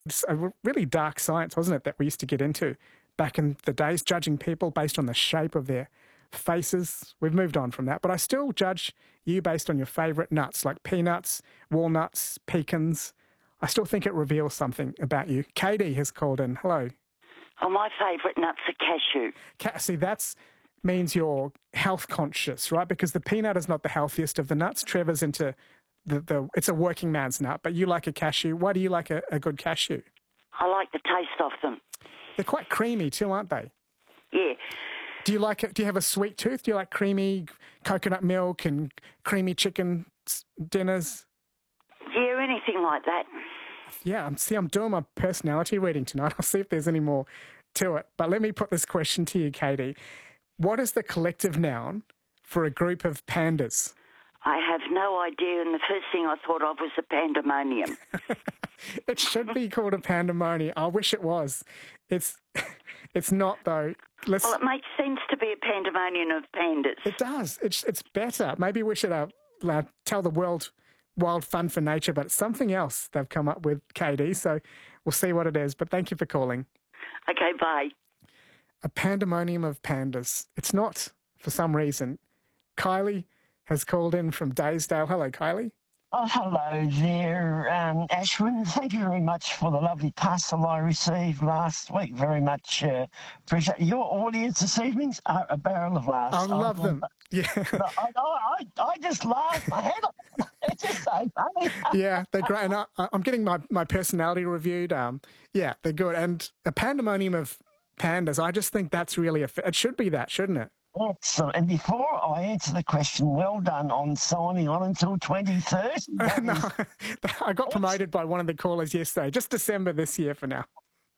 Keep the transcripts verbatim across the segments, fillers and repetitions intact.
It's a really dark science, wasn't it, that we used to get into back in the days, judging people based on the shape of their faces. We've moved on from that, but I still judge you based on your favourite nuts, like peanuts, walnuts, pecans. I still think it reveals something about you. Katie has called in. Hello. Oh, my favourite nuts are cashew. Ca- See, that's means you're health conscious, right? Because the peanut is not the healthiest of the nuts. Trevor's into the, the it's a working man's nut, but you like a cashew. Why do you like a, a good cashew? I like the taste of them. They're quite creamy too, aren't they? Yeah. Do you like it? Do you have a sweet tooth? Do you like creamy coconut milk and creamy chicken s- dinners? Yeah, anything like that. Yeah, I'm, see, I'm doing my personality reading tonight. I'll see if there's any more to it. But let me put this question to you, Katie. What is the collective noun for a group of pandas? I have no idea, and the first thing I thought of was a pandemonium. It should be called a pandemonium. I wish it was. It's it's not, though. Let's, Well, it makes sense to be a pandemonium of pandas. it does. It's, it's better. Maybe we should uh, uh, tell the world Wild Fun for Nature, but it's something else they've come up with, Katie, so we'll see what it is. But thank you for calling. Okay, bye. A pandemonium of pandas. It's not, for some reason. Kylie has called in from Daysdale. Hello, Kylie. Oh, hello there, um, Ashwin. Thank you very much for the lovely parcel I received last week. Very much uh, appreciate your audience this evening. Are a barrel of laughs. I love them. Yeah. I, I, I, I just laughed my head off. It's just so funny. Yeah, they're great. And I, I'm getting my, my personality reviewed. Um, yeah, they're good. And a pandemonium of pandas, I just think that's really, a, it should be that, shouldn't it? Excellent. And before I answer the question, well done on signing on until twenty thirty. No, I got promoted by one of the callers yesterday, just December this year for now.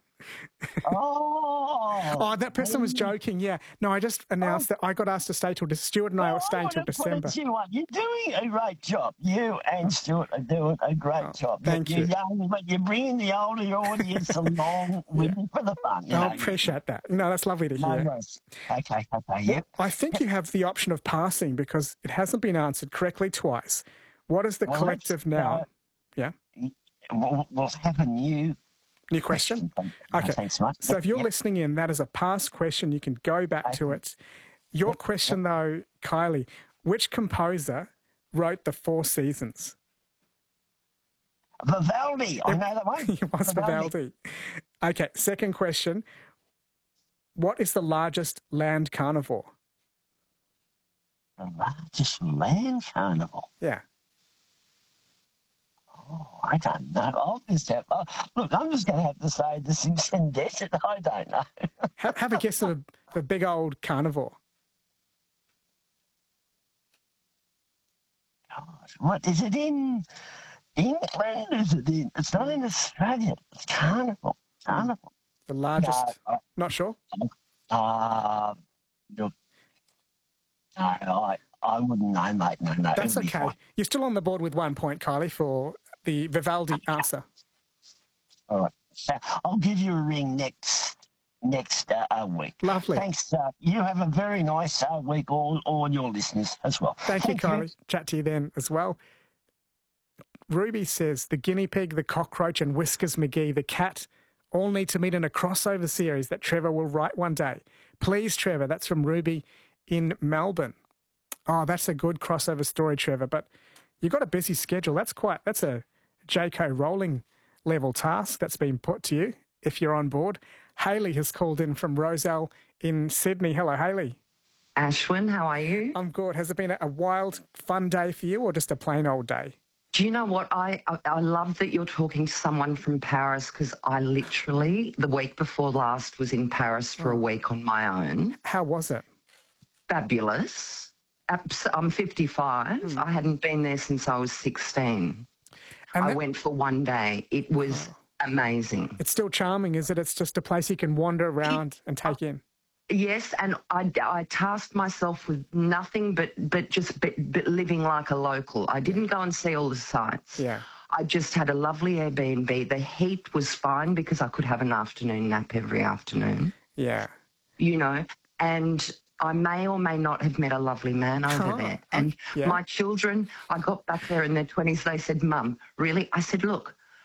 Oh. Oh, that person was joking, yeah. No, I just announced that I got asked to stay till, Stuart and I Oh, were staying I till wanna put December. it to you, You're doing a great job. You and Stuart are doing a great Oh, job. thank you're you. young, but you're bringing the older audience along with you for the fun. You I know. appreciate that. No, that's lovely to No hear. worries. Okay, okay, yep. I think you have the option of passing because it hasn't been answered correctly twice. What is the Well, collective let's, noun? uh, Yeah? We'll, we'll have a new New question? Okay. Thanks so much. So if you're Yep. listening in, that is a past question. You can go back to it. Your Yep. question, though, Kylie, which composer wrote The Four Seasons? Vivaldi, I know that one. It was Vivaldi. Okay, second question. What is the largest land carnivore? The largest land carnival. Yeah. Oh, I don't know. I'll just have, oh, look, I'm just going to have to say this and guess it. I don't know. Have, have a guess at a, the big old carnivore. Gosh, what is it in England? Is it in? It's not in Australia. It's carnival. Carnival. The largest. No, Not sure? uh, look, no, I, I wouldn't know, mate. No, no. That's it'll be okay. fine. You're still on the board with one point, Kylie, for the Vivaldi answer. All right. So I'll give you a ring next next uh, uh, week. Lovely. Thanks. Uh, you have a very nice uh, week, all, all your listeners as well. Thank, you, Kylie. Chat to you then as well. Ruby says the guinea pig, the cockroach, and Whiskers McGee, the cat, all need to meet in a crossover series that Trevor will write one day. Please, Trevor. That's from Ruby in Melbourne. Oh, that's a good crossover story, Trevor. But you've got a busy schedule. That's quite. That's a J K Rowling level task that's been put to you. If you're on board, Hayley has called in from Roselle in Sydney. Hello, Hayley. Ashwin, how are you? I'm good. Has it been a wild, fun day for you, or just a plain old day? Do you know what? I, I, I love that you're talking to someone from Paris because I literally, the week before last, was in Paris for a week on my own. How was it? Fabulous. Abs- I'm fifty-five. Mm. I hadn't been there since I was sixteen. And I that- went for one day. It was amazing. It's still charming, is it? It's just a place you can wander around and take in. Yes, and I, I tasked myself with nothing but, but just but, but living like a local. I didn't go and see all the sites. Yeah. I just had a lovely Airbnb. The heat was fine because I could have an afternoon nap every afternoon, Yeah. you know, and I may or may not have met a lovely man over Oh, there. And yeah. my children, I got back there in their twenties, they said, Mum, really? I said, look,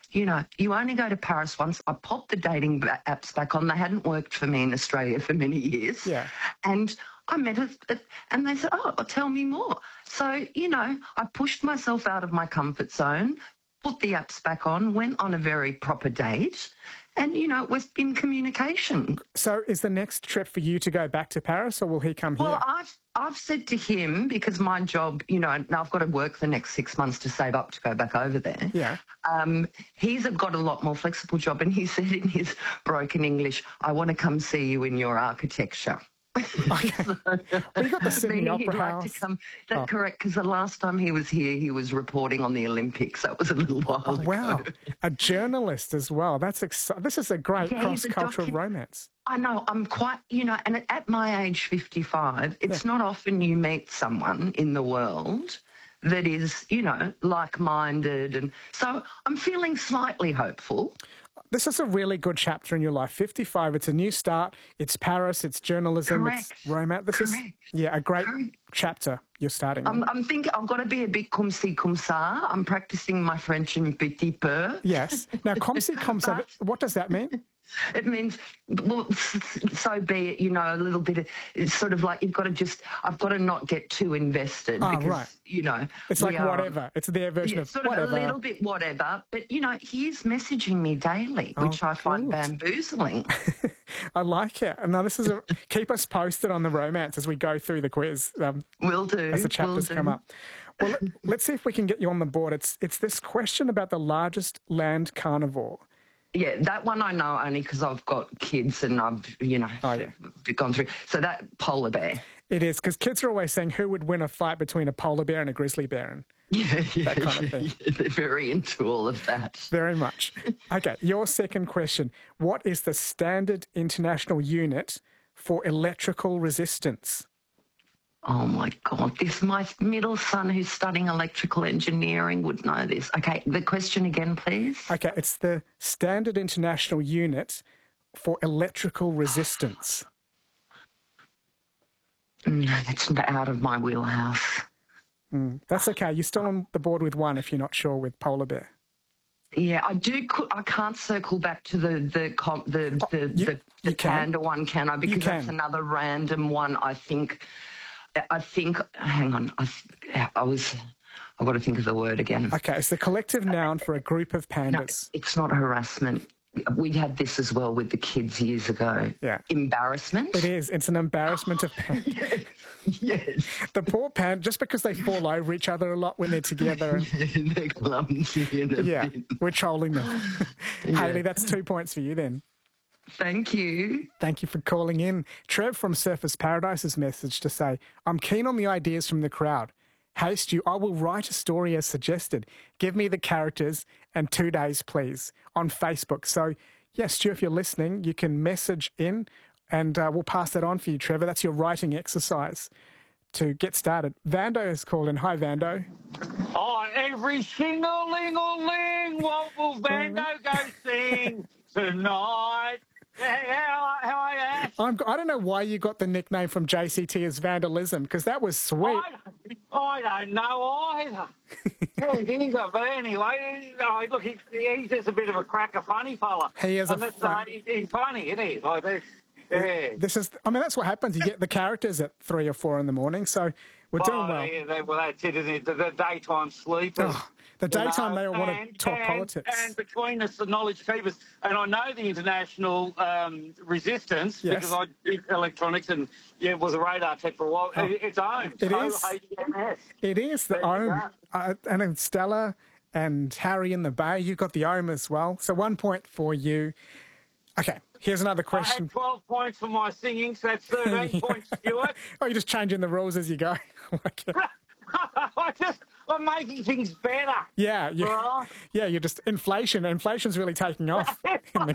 you know, you only go to Paris once. I popped the dating ba- apps back on. They hadn't worked for me in Australia for many years. Yeah. And I met it, and they said, oh, tell me more. So, you know, I pushed myself out of my comfort zone, put the apps back on, went on a very proper date, and, you know, it was in communication. So is the next trip for you to go back to Paris, or will he come here? Well, I've I've said to him, because my job, you know, now I've got to work the next six months to save up to go back over there. Yeah. Um, he's got a lot more flexible job, and he said in his broken English, I want to come see you in your architecture. Okay. So, Well, you got the Sydney meaning he'd Opera like House. to come. That's Oh. correct, because the last time he was here, he was reporting on the Olympics. That was a little while Oh, ago. wow. A journalist as well. That's exci- This is a great Yeah, he's a cross-cultural docu- romance. I know, I'm quite, you know, and at my age, fifty-five, it's not often you meet someone in the world that is, you know, like-minded. And so I'm feeling slightly hopeful. This is a really good chapter in your life. fifty-five, it's a new start. It's Paris, it's journalism, Correct. it's romance. This is, Correct. yeah, a great Correct. chapter you're starting. I'm, on. I'm thinking I've got to be a bit comme ci, comme ça. I'm practicing my French un petit peu. Yes. Now, comme si, comme ça, what does that mean? It means, well, so be it, you know, a little bit of, it's sort of like you've got to just, I've got to not get too invested Oh, because, right. you know. It's we like are- whatever. It's their version Yeah, of sort of whatever. a little bit whatever. But, you know, he's messaging me daily, which Oh, I find good. bamboozling. I like it. And now this is a keep us posted on the romance as we go through the quiz um, Will do. as the will chapters do. come up. Well, let, let's see if we can get you on the board. It's it's this question about the largest land carnivore. Yeah, that one I know only because I've got kids and I've, you know, Oh, yeah. gone through. So that polar bear. It is, because kids are always saying who would win a fight between a polar bear and a grizzly bear. And Yeah, yeah, kind of thing. yeah, they're very into all of that. very much. Okay, your second question. What is the standard international unit for electrical resistance? Oh my God, this my middle son who's studying electrical engineering would know this. Okay, the question again, please. Okay, it's the standard international unit for electrical resistance. No, that's out of my wheelhouse. That's okay. You're still on the board with one if you're not sure with polar bear. Yeah, I do. cou- I can't circle back to the the com, the the, you- the, you the can. panda one, can I? Because that's can. another random one. I think. I think. Hang on. I, I was. I've got to think of the word again. Okay, it's the collective noun for a group of pandas. It's not harassment. We had this as well with the kids years ago. Yeah. Embarrassment. It is. It's an embarrassment of pandas. Yes. The poor panda, just because they fall over each other a lot when they're together. And, They're clumsy and a yeah, bit. we're trolling them. Hayley, that's two points for you then. Thank you. Thank you for calling in. Trev from Surfers Paradise has messaged to say, I'm keen on the ideas from the crowd. Hey, Stu, I will write a story as suggested. Give me the characters and two days, please, on Facebook. So, yes, Stu, if you're listening, you can message in and uh, we'll pass that on for you, Trevor. That's your writing exercise to get started. Vando has called in. Hi, Vando. On every single ling-a-ling, what will Vando go sing tonight? How, how are you? I'm, I don't know why you got the nickname from J C T as Vandalism, because that was sweet. I, I don't know either. Yeah, he's a, but anyway, oh, look, he's, he's just a bit of a cracker funny fella. He is a and that's, fun- uh, he's, he's funny, isn't he? Like this. Yeah. This is, I mean, that's what happens. You get the characters at three or four in the morning, so we're doing Oh, well. yeah, they, well, that's it, isn't it? The, the daytime sleepers. Oh, the You daytime know, they all want and- to talk and- politics. And between us, the knowledge keepers, and I know the international um, resistance Yes. because I did electronics and yeah, was a radar tech for a while. Oh. It, it's owned. It O is. H M S. It is the There you ohm. Uh, and then Stella and Harry in the Bay, you've got the ohm as well. So one point for you. Okay, here's another I question. had twelve points for my singing, so that's thirteen points, Stuart. Oh, you're just changing the rules as you go. Like it. I just, I'm making things better. Yeah, you, Right. yeah, you're just inflation. Inflation's really taking off in the